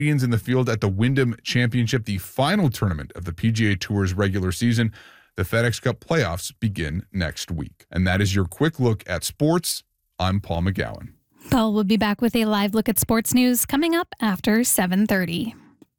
In the field at the Wyndham Championship, the final tournament of the PGA Tour's regular season. The FedEx Cup playoffs begin next week. And that is your quick look at sports. I'm Paul McGowan. Paul will be back with a live look at sports news coming up after 7:30.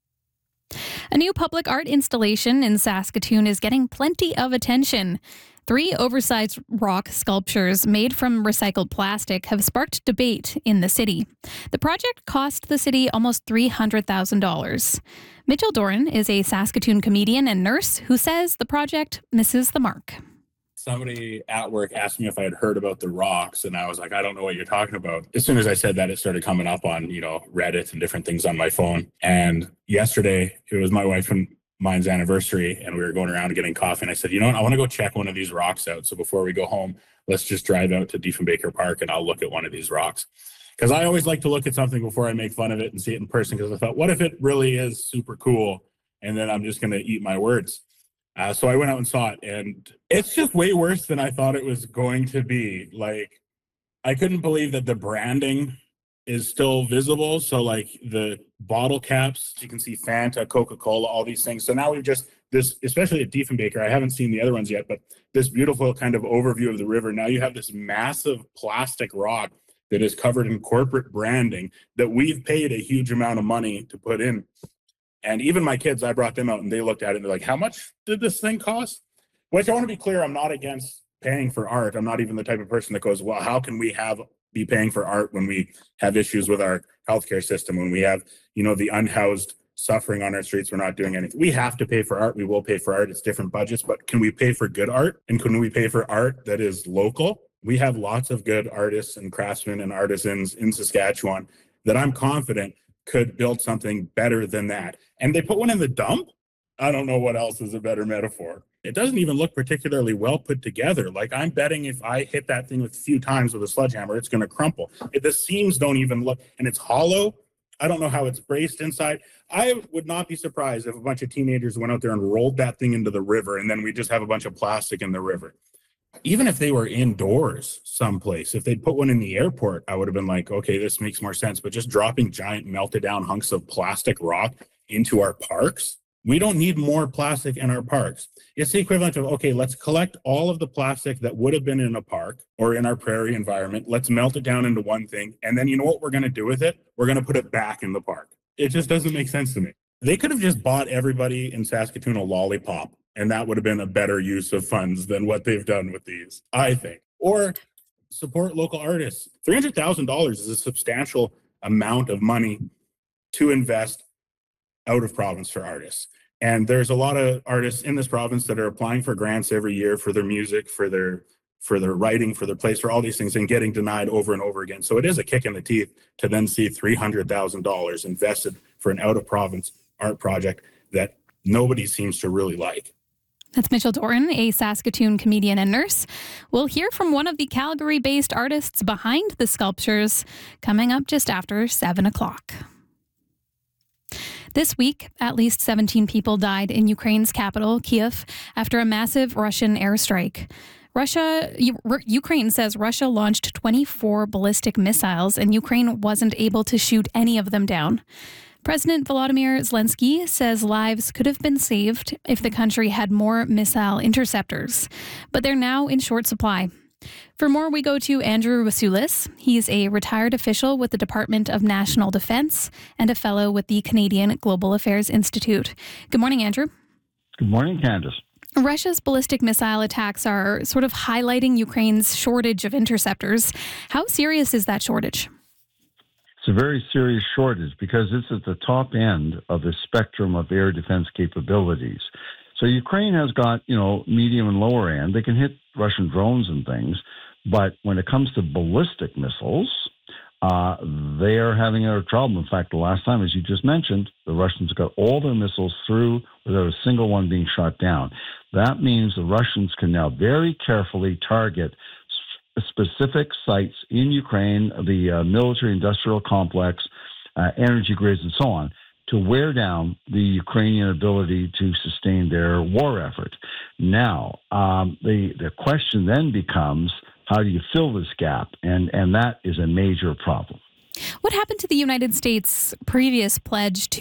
A new public art installation in Saskatoon is getting plenty of attention. 3 oversized rock sculptures made from recycled plastic have sparked debate in the city. The project cost the city almost $300,000. Mitchell Doran is a Saskatoon comedian and nurse who says the project misses the mark. Somebody at work asked me if I had heard about the rocks, and I was like, I don't know what you're talking about. As soon as I said that, it started coming up on, Reddit and different things on my phone. And yesterday, it was my wife and mine's anniversary, and we were going around getting coffee, and I said, you know what, I want to go check one of these rocks out. So before we go home, let's just drive out to Diefenbaker Park and I'll look at one of these rocks. Because I always like to look at something before I make fun of it and see it in person, because I thought, what if it really is super cool? And then I'm just going to eat my words. So I went out and saw it, and it's just way worse than I thought it was going to be. Like, I couldn't believe that the branding is still visible. So like the bottle caps, you can see Fanta, Coca-Cola, all these things. So now we've just this, especially at Diefenbaker, I haven't seen the other ones yet, but this beautiful kind of overview of the river. Now you have this massive plastic rock that is covered in corporate branding that we've paid a huge amount of money to put in. And even my kids, I brought them out and they looked at it and they're like, how much did this thing cost? Which I want to be clear, I'm not against paying for art. I'm not even the type of person that goes, well, how can we be paying for art when we have issues with our healthcare system, when we have, the unhoused suffering on our streets, we're not doing anything. We have to pay for art. We will pay for art. It's different budgets, but can we pay for good art? And can we pay for art that is local? We have lots of good artists and craftsmen and artisans in Saskatchewan that I'm confident could build something better than that. And they put one in the dump? I don't know what else is a better metaphor. It doesn't even look particularly well put together. Like, I'm betting if I hit that thing a few times with a sledgehammer, it's going to crumple. The seams don't even look, and it's hollow. I don't know how it's braced inside. I would not be surprised if a bunch of teenagers went out there and rolled that thing into the river, and then we just have a bunch of plastic in the river. Even if they were indoors someplace, if they'd put one in the airport, I would have been like, okay, this makes more sense. But just dropping giant melted down hunks of plastic rock into our parks, we don't need more plastic in our parks. It's the equivalent of, okay, let's collect all of the plastic that would have been in a park or in our prairie environment. Let's melt it down into one thing. And then you know what we're going to do with it? We're going to put it back in the park. It just doesn't make sense to me. They could have just bought everybody in Saskatoon a lollipop, and that would have been a better use of funds than what they've done with these, I think. Or support local artists. $300,000 is a substantial amount of money to invest out of province for artists. And there's a lot of artists in this province that are applying for grants every year for their music, for their writing, for their plays, for all these things, and getting denied over and over again. So it is a kick in the teeth to then see $300,000 invested for an out of province art project that nobody seems to really like. That's Mitchell Doran, a Saskatoon comedian and nurse. We'll hear from one of the Calgary-based artists behind the sculptures coming up just after 7 o'clock. This week, at least 17 people died in Ukraine's capital, Kyiv, after a massive Russian airstrike. Ukraine says Russia launched 24 ballistic missiles, and Ukraine wasn't able to shoot any of them down. President Volodymyr Zelensky says lives could have been saved if the country had more missile interceptors, but they're now in short supply. For more, we go to Andrew Wasulis. He's a retired official with the Department of National Defense and a fellow with the Canadian Global Affairs Institute. Good morning, Andrew. Good morning, Candace. Russia's ballistic missile attacks are sort of highlighting Ukraine's shortage of interceptors. How serious is that shortage? It's a very serious shortage because it's at the top end of the spectrum of air defense capabilities. So Ukraine has got, medium and lower end. They can hit Russian drones and things. But when it comes to ballistic missiles, they are having a trouble. In fact, the last time, as you just mentioned, the Russians got all their missiles through without a single one being shot down. That means the Russians can now very carefully target specific sites in Ukraine, the military-industrial complex, energy grids, and so on, to wear down the Ukrainian ability to sustain their war effort. Now, the question then becomes, how do you fill this gap? And that is a major problem. What happened to the United States' previous pledge to